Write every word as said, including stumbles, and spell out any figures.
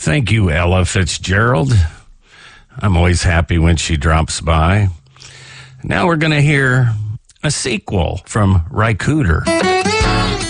Thank you, Ella Fitzgerald. I'm always happy when she drops by. Now we're going to hear a sequel from Ry Cooder.